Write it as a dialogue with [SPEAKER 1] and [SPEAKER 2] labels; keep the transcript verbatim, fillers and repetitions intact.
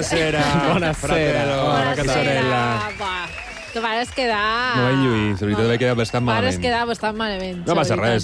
[SPEAKER 1] Buonasera.
[SPEAKER 2] Buonasera.
[SPEAKER 1] Hola, Catarella.
[SPEAKER 3] Va, que vares quedar...
[SPEAKER 1] No, eh, Lluís, la veritat, vaig quedar bastant
[SPEAKER 3] Vares
[SPEAKER 1] malament.
[SPEAKER 3] quedar bastant malament.
[SPEAKER 1] No passa
[SPEAKER 3] la veritat.
[SPEAKER 1] res.